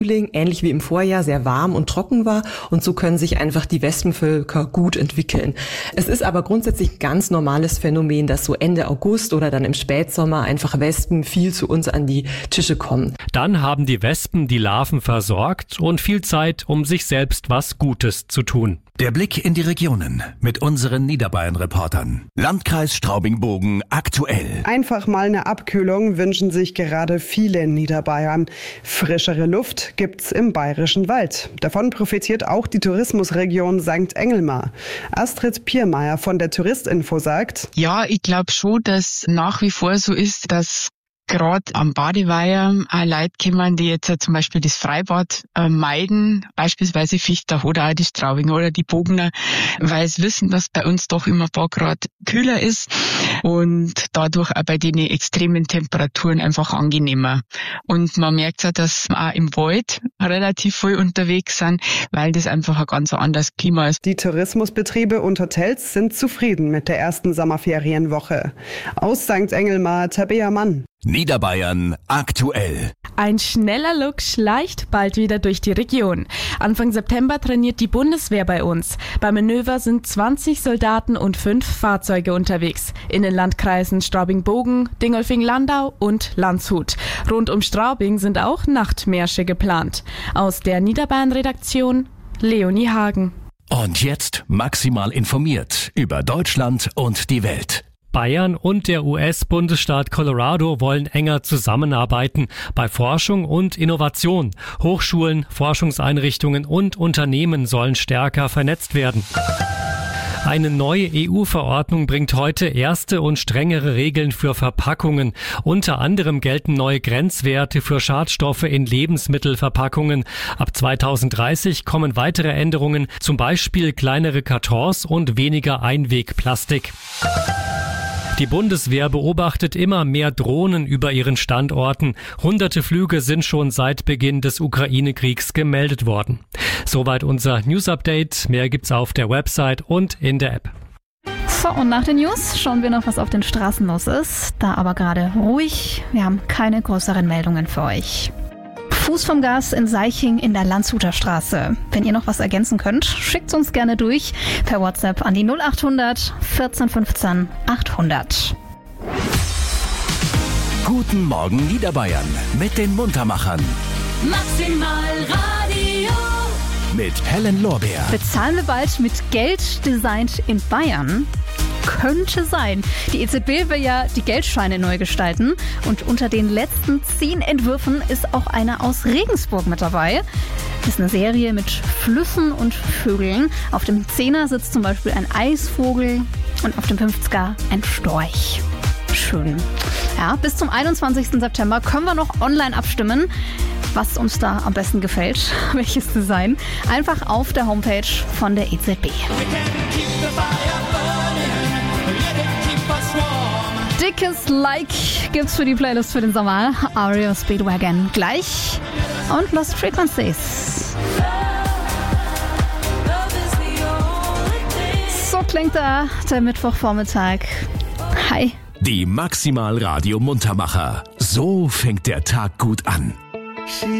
ähnlich wie im Vorjahr, sehr warm und trocken war und so können sich einfach die Wespenvölker gut entwickeln. Es ist aber grundsätzlich ein ganz normales Phänomen, dass so Ende August oder dann im Spätsommer einfach Wespen viel zu uns an die Tische kommen. Dann haben die Wespen die Larven versorgt und viel Zeit, um sich selbst was Gutes zu tun. Der Blick in die Regionen mit unseren Niederbayern-Reportern. Landkreis Straubing-Bogen aktuell. Einfach mal eine Abkühlung wünschen sich gerade viele in Niederbayern. Frischere Luft gibt's im Bayerischen Wald. Davon profitiert auch die Tourismusregion St. Engelmar. Astrid Piermeier von der Touristinfo sagt: Ja, ich glaube schon, dass nach wie vor so ist, dass gerade am Badeweiher auch Leute kommen, die jetzt zum Beispiel das Freibad meiden, beispielsweise Fichter oder auch die Straubinger oder die Bogener, weil sie wissen, dass bei uns doch immer ein paar Grad kühler ist und dadurch auch bei den extremen Temperaturen einfach angenehmer. Und man merkt auch, dass wir auch im Wald relativ viel unterwegs sind, weil das einfach ein ganz anderes Klima ist. Die Tourismusbetriebe und Hotels sind zufrieden mit der ersten Sommerferienwoche. Aus St. Engelmar, Tabea Mann. Niederbayern aktuell. Ein schneller Look schleicht bald wieder durch die Region. Anfang September trainiert die Bundeswehr bei uns. Beim Manöver sind 20 Soldaten und 5 Fahrzeuge unterwegs. In den Landkreisen Straubing-Bogen, Dingolfing-Landau und Landshut. Rund um Straubing sind auch Nachtmärsche geplant. Aus der Niederbayern-Redaktion Leonie Hagen. Und jetzt maximal informiert über Deutschland und die Welt. Bayern und der US-Bundesstaat Colorado wollen enger zusammenarbeiten bei Forschung und Innovation. Hochschulen, Forschungseinrichtungen und Unternehmen sollen stärker vernetzt werden. Eine neue EU-Verordnung bringt heute erste und strengere Regeln für Verpackungen. Unter anderem gelten neue Grenzwerte für Schadstoffe in Lebensmittelverpackungen. Ab 2030 kommen weitere Änderungen, zum Beispiel kleinere Kartons und weniger Einwegplastik. Die Bundeswehr beobachtet immer mehr Drohnen über ihren Standorten. Hunderte Flüge sind schon seit Beginn des Ukraine-Kriegs gemeldet worden. Soweit unser News-Update. Mehr gibt's auf der Website und in der App. So, und nach den News schauen wir noch, was auf den Straßen los ist. Da aber gerade ruhig. Wir haben keine größeren Meldungen für euch. Fuß vom Gas in Seiching in der Landshuter Straße. Wenn ihr noch was ergänzen könnt, schickt uns gerne durch per WhatsApp an die 0800 14 15 800. Guten Morgen Niederbayern mit den Muntermachern. Maximal Radio. Mit Helen Lorbeer. Bezahlen wir bald mit Geld designt in Bayern? Könnte sein. Die EZB will ja die Geldscheine neu gestalten und unter den letzten 10 Entwürfen ist auch einer aus Regensburg mit dabei. Das ist eine Serie mit Flüssen und Vögeln. Auf dem 10er sitzt zum Beispiel ein Eisvogel und auf dem 50er ein Storch. Schön. Ja, bis zum 21. September können wir noch online abstimmen, was uns da am besten gefällt, welches Design. Einfach auf der Homepage von der EZB. Dickes Like gibt's für die Playlist für den Sommer. REO Speedwagon gleich und Lost Frequencies. So klingt da der Mittwochvormittag. Hi. Die Maximal Radio Muntermacher. So fängt der Tag gut an.